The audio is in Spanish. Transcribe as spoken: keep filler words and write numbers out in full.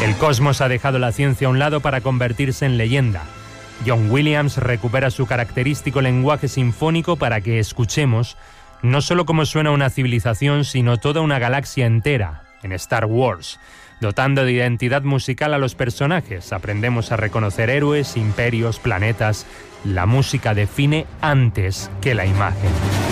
El cosmos ha dejado la ciencia a un lado para convertirse en leyenda. John Williams recupera su característico lenguaje sinfónico para que escuchemos no solo cómo suena una civilización, sino toda una galaxia entera en Star Wars. Dotando de identidad musical a los personajes, aprendemos a reconocer héroes, imperios, planetas. La música define antes que la imagen.